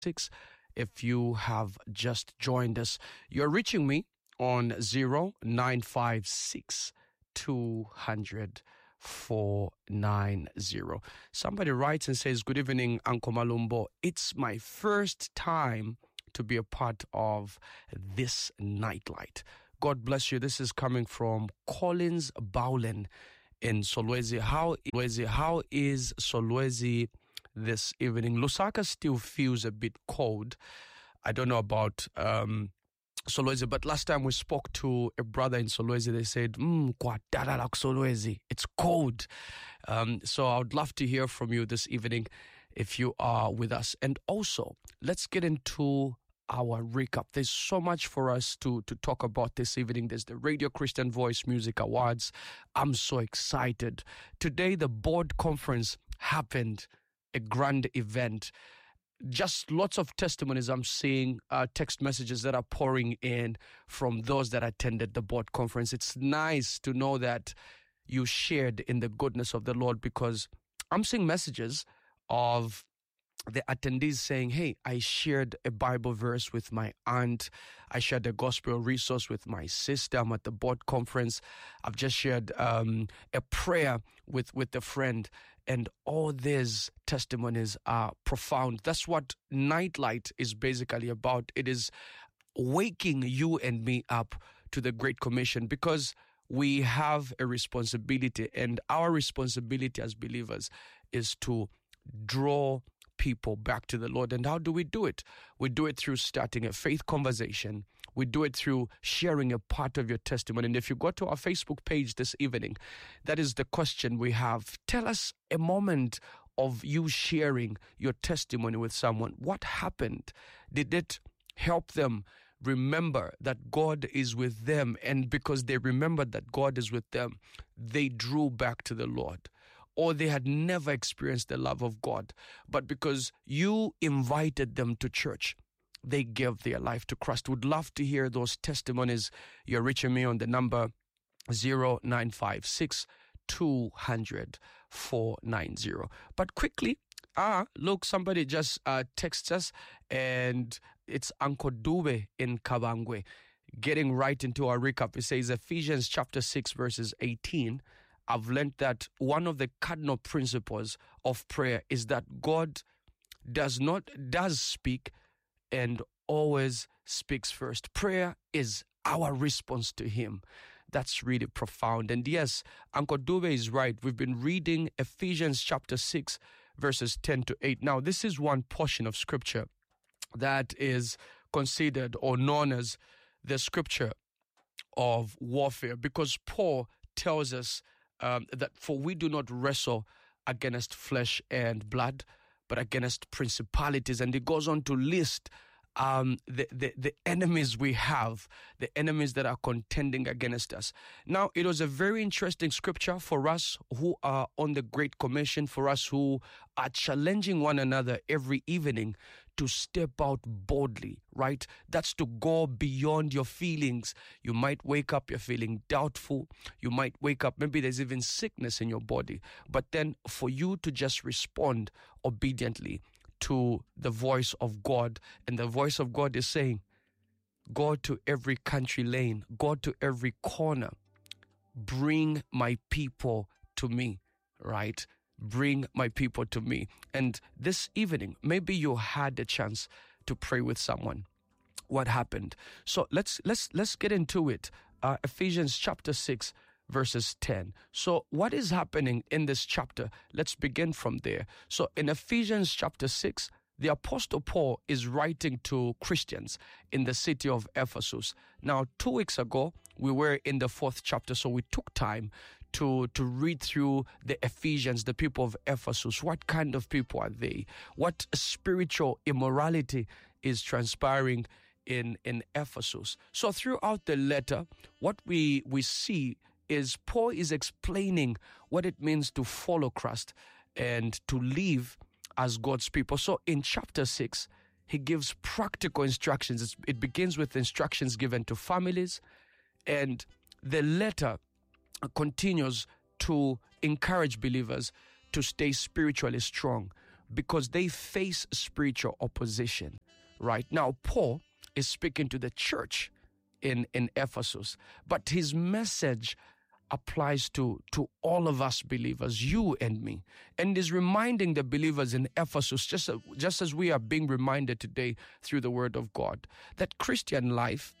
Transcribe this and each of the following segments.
If you have just joined us, you're reaching me on 0956 200 490. Somebody writes and says, "Good evening, Uncle Malumbo. It's my first time to be a part of this nightlight. God bless you." This is coming from Collins Bowlen in Solwezi. How is Solwezi this evening? Lusaka still feels a bit cold. I don't know about Solwezi, but last time we spoke to a brother in Solwezi, they said, Solwezi, it's cold. So I would love to hear from you this evening if you are with us. And also, let's get into our recap. There's so much for us to talk about this evening. There's the Radio Christian Voice Music Awards. I'm so excited. Today, the board conference happened, a grand event. Just lots of testimonies. I'm seeing text messages that are pouring in from those that attended the board conference. It's nice to know that you shared in the goodness of the Lord, because I'm seeing messages of the attendees saying, "Hey, I shared a Bible verse with my aunt. I shared a gospel resource with my sister. I'm at the board conference. I've just shared a prayer with a friend." And all these testimonies are profound. That's what Nightlight is basically about. It is waking you and me up to the Great Commission, because we have a responsibility, and our responsibility as believers is to draw people back to the Lord. And how do we do it? We do it through starting a faith conversation. We do it through sharing a part of your testimony. And if you go to our Facebook page this evening, that is the question we have. Tell us a moment of you sharing your testimony with someone. What happened? Did it help them remember that God is with them? And because they remembered that God is with them, they drew back to the Lord. Or they had never experienced the love of God, but because you invited them to church, they gave their life to Christ. Would love to hear those testimonies. You're reaching me on the number 0956 200 490. But quickly, look, somebody just texts us, and it's Uncle Dube in Kabangwe. Getting right into our recap, it says Ephesians chapter 6 verses 18. I've learned that one of the cardinal principles of prayer is that God does speak and always speaks first. Prayer is our response to Him. That's really profound. And yes, Uncle Dube is right. We've been reading Ephesians chapter 6, verses 10 to 8. Now, this is one portion of Scripture that is considered or known as the Scripture of warfare, because Paul tells us that for we do not wrestle against flesh and blood, but against principalities. And it goes on to list the enemies we have, the enemies that are contending against us. Now, it was a very interesting scripture for us who are on the Great Commission, for us who are challenging one another every evening to step out boldly, right? That's to go beyond your feelings. You might wake up, you're feeling doubtful. You might wake up, maybe there's even sickness in your body. But then for you to just respond obediently to the voice of God. And the voice of God is saying, go to every country lane, go to every corner, bring my people to me, right? Bring my people to me. And this evening, maybe you had a chance to pray with someone. What happened? So let's get into it. Ephesians chapter 6, verses 10. So what is happening in this chapter? Let's begin from there. So in Ephesians chapter 6, the Apostle Paul is writing to Christians in the city of Ephesus. Now, 2 weeks ago, we were in the 4th chapter, so we took time to read through the Ephesians, the people of Ephesus. What kind of people are they? What spiritual immorality is transpiring in Ephesus? So throughout the letter, what we see is Paul is explaining what it means to follow Christ and to live as God's people. So in chapter 6, he gives practical instructions. It begins with instructions given to families, and the letter continues to encourage believers to stay spiritually strong, because they face spiritual opposition. Right now, Paul is speaking to the church in Ephesus, but his message applies to all of us believers, you and me, and is reminding the believers in Ephesus, just as we are being reminded today through the Word of God, that Christian life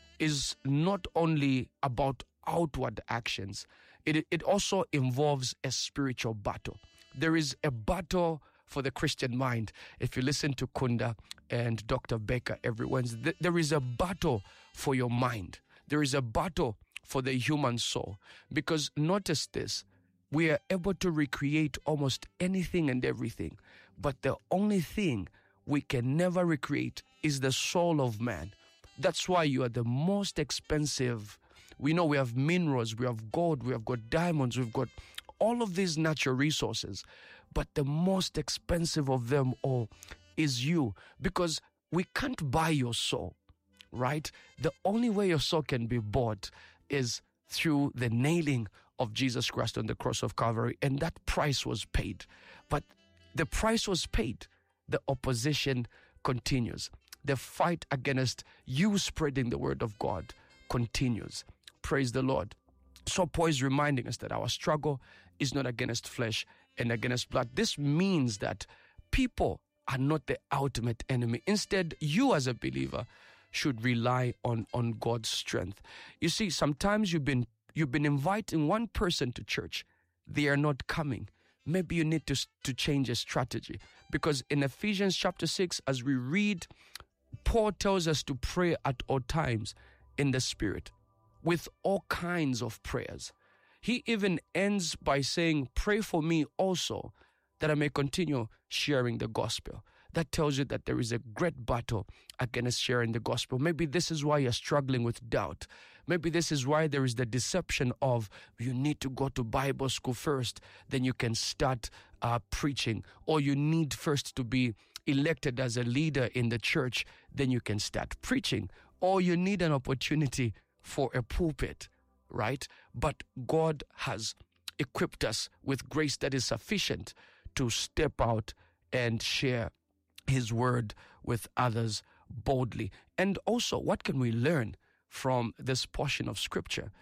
is not only about outward actions, it also involves a spiritual battle. There is a battle for the Christian mind. If you listen to Kunda and Dr. Baker every Wednesday, there is a battle for your mind. There is a battle for the human soul. Because notice this, we are able to recreate almost anything and everything, but the only thing we can never recreate is the soul of man. That's why you are the most expensive. We know we have minerals, we have gold, we have got diamonds, we've got all of these natural resources, but the most expensive of them all is you, because we can't buy your soul, right? The only way your soul can be bought is through the nailing of Jesus Christ on the cross of Calvary, and that price was paid. But the price was paid. The opposition continues. The fight against you spreading the word of God continues. Praise the Lord. So Paul is reminding us that our struggle is not against flesh and against blood. This means that people are not the ultimate enemy. Instead, you as a believer should rely on God's strength. You see, sometimes you've been inviting one person to church. They are not coming. Maybe you need to change a strategy. Because in Ephesians chapter 6, as we read, Paul tells us to pray at all times in the Spirit with all kinds of prayers. He even ends by saying, pray for me also that I may continue sharing the gospel. That tells you that there is a great battle against sharing the gospel. Maybe this is why you're struggling with doubt. Maybe this is why there is the deception of you need to go to Bible school first, then you can start preaching. Or you need first to be elected as a leader in the church, then you can start preaching. Or you need an opportunity for a pulpit, right? But God has equipped us with grace that is sufficient to step out and share His word with others boldly. And also, what can we learn from this portion of Scripture?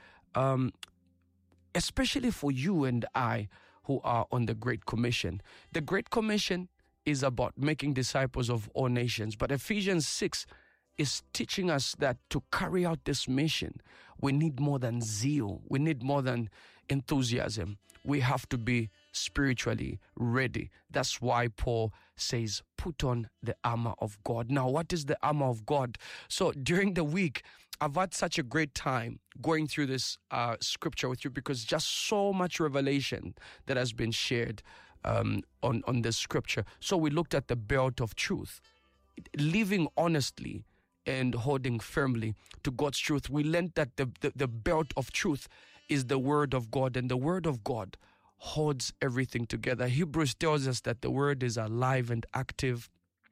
Especially for you and I who are on the Great Commission. The Great Commission is about making disciples of all nations, but Ephesians 6 is teaching us that to carry out this mission, we need more than zeal. We need more than enthusiasm. We have to be spiritually ready. That's why Paul says, put on the armor of God. Now, what is the armor of God? So during the week, I've had such a great time going through this scripture with you, because just so much revelation that has been shared on the scripture. So we looked at the belt of truth, living honestly and holding firmly to God's truth. We learned that the belt of truth is the word of God, and the word of God holds everything together. Hebrews tells us that the word is alive and active,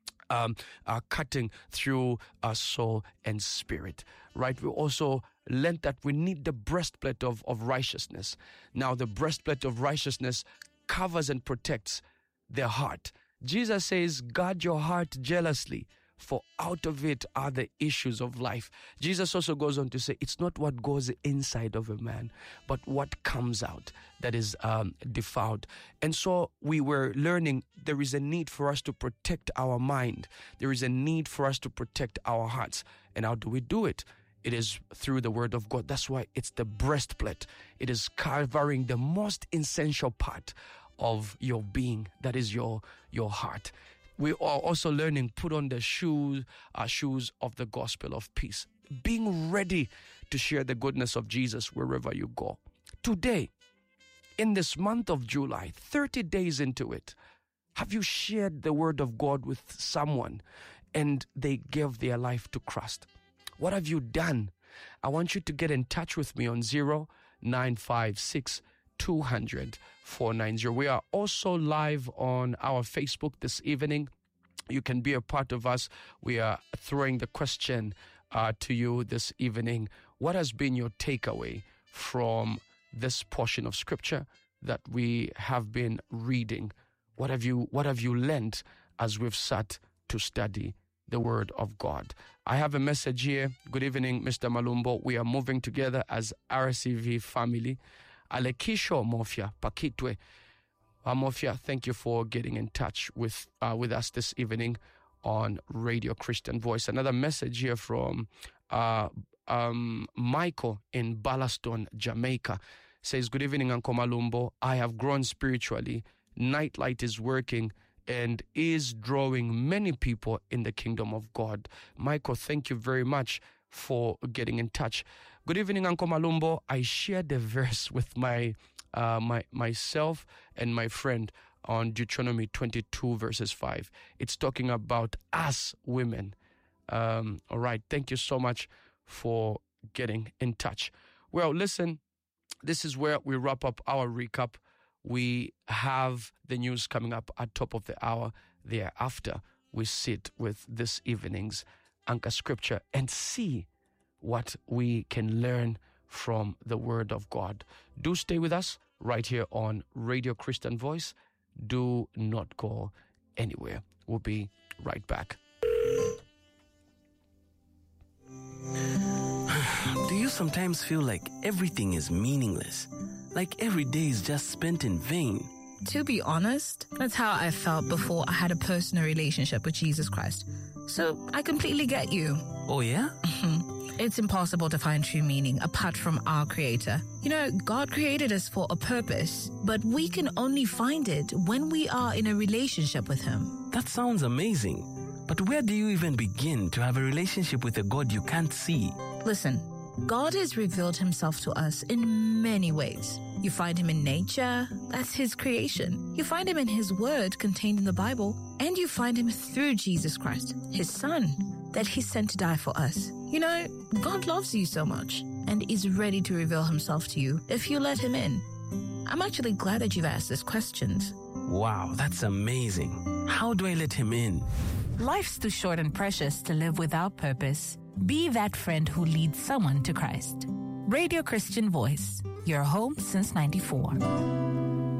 cutting through our soul and spirit, right? We also learned that we need the breastplate of righteousness. Now, the breastplate of righteousness covers and protects the heart. Jesus says, guard your heart jealously, for out of it are the issues of life. Jesus also goes on to say, it's not what goes inside of a man, but what comes out that is defiled. And so we were learning there is a need for us to protect our mind. There is a need for us to protect our hearts. And how do we do it? It is through the word of God. That's why it's the breastplate. It is covering the most essential part of your being, that is your heart. We are also learning, put on the shoes of the gospel of peace, being ready to share the goodness of Jesus wherever you go. Today, in this month of July, 30 days into it, have you shared the word of God with someone and they gave their life to Christ? What have you done? I want you to get in touch with me on 0956 200 490. We are also live on our Facebook this evening. You can be a part of us. We are throwing the question to you this evening. What has been your takeaway from this portion of Scripture that we have been reading? What have you learned as we've sat to study the Word of God? I have a message here. Good evening, Mr. Malumbo. We are moving together as RCV family. Alekisho Mofia Pakitwe. Mofia, thank you for getting in touch with us this evening on Radio Christian Voice. Another message here from Michael in Ballaston, Jamaica. Says, good evening, Uncle Malumbo. I have grown spiritually. Nightlight is working and is drawing many people in the kingdom of God. Michael, thank you very much for getting in touch. Good evening, Uncle Malumbo. I shared the verse with myself and my friend on Deuteronomy 22 verses 5. It's talking about us women. All right. Thank you so much for getting in touch. Well, listen, this is where we wrap up our recap. We have the news coming up at top of the hour. Thereafter, we sit with this evening's Anchor Scripture and see what we can learn from the Word of God. Do stay with us right here on Radio Christian Voice. Do not go anywhere. We'll be right back. Do you sometimes feel like everything is meaningless? Like every day is just spent in vain? To be honest, that's how I felt before I had a personal relationship with Jesus Christ. So I completely get you. Oh, yeah? It's impossible to find true meaning apart from our Creator. You know, God created us for a purpose, but we can only find it when we are in a relationship with Him. That sounds amazing. But where do you even begin to have a relationship with a God you can't see? Listen, God has revealed Himself to us in many ways. You find Him in nature, that's His creation. You find Him in His Word contained in the Bible, and you find Him through Jesus Christ, His Son, that He sent to die for us. You know, God loves you so much and is ready to reveal Himself to you if you let Him in. I'm actually glad that you've asked these questions. Wow, that's amazing. How do I let Him in? Life's too short and precious to live without purpose. Be that friend who leads someone to Christ. Radio Christian Voice, your home since '94.